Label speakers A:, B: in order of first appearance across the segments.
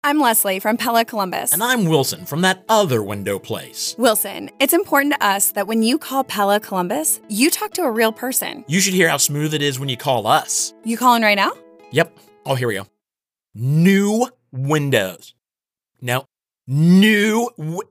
A: I'm Leslie from Pella Columbus.
B: And I'm Wilson from that other window place.
A: Wilson, it's important to us that when you call Pella Columbus, you talk to a real person.
B: You should hear how smooth it is when you call us.
A: You calling right now?
B: Yep. Oh, here we go. New windows. No. New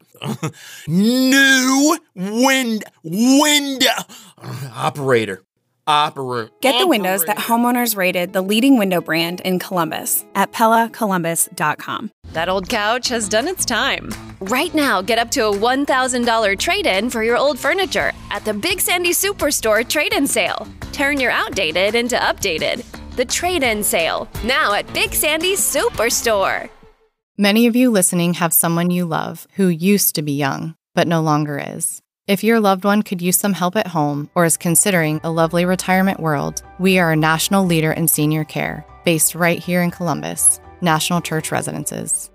B: window. Operator.
A: Get the windows that homeowners rated the leading window brand in Columbus at PellaColumbus.com.
C: That old couch has done its time. Right now, get up to a $1,000 trade-in for your old furniture at the Big Sandy Superstore trade-in sale. Turn your outdated into updated. The trade-in sale, now at Big Sandy Superstore.
D: Many of you listening have someone you love who used to be young, but no longer is. If your loved one could use some help at home or is considering a lovely retirement world, we are a national leader in senior care, based right here in Columbus, National Church Residences.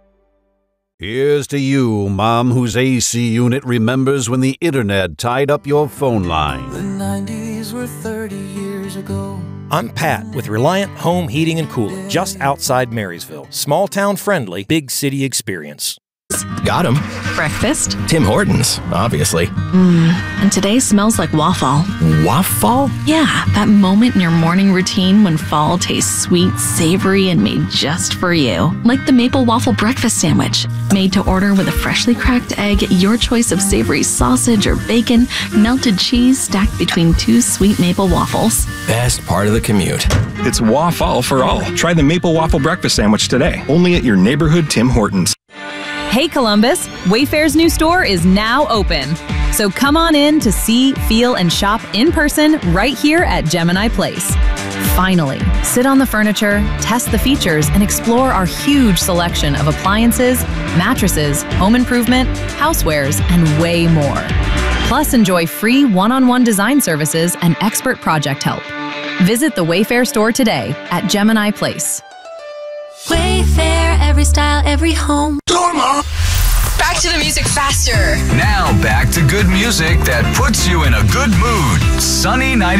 E: Here's to you, Mom, whose AC unit remembers when the internet tied up your phone line.
F: The 90s were 30 years ago.
G: I'm Pat with Reliant Home Heating and Cooling, just outside Marysville. Small town friendly, big city experience.
H: Got him.
I: Breakfast?
H: Tim Hortons, obviously.
I: And today smells like waffle.
H: Waffle?
I: Yeah, that moment in your morning routine when fall tastes sweet, savory, and made just for you. Like the maple waffle breakfast sandwich. Made to order with a freshly cracked egg, your choice of savory sausage or bacon, melted cheese stacked between two sweet maple waffles.
H: Best part of the commute.
J: It's waffle for all. Try the maple waffle breakfast sandwich today. Only at your neighborhood Tim Hortons.
K: Hey Columbus, Wayfair's new store is now open. So come on in to see, feel, and shop in person right here at Gemini Place. Finally, sit on the furniture, test the features, and explore our huge selection of appliances, mattresses, home improvement, housewares, and way more. Plus, enjoy free one-on-one design services and expert project help. Visit the Wayfair store today at Gemini Place.
L: Wayfair, every style, every home.
M: Dorma!
N: Back to the music faster.
M: Now back to good music that puts you in a good mood. Sunny 90.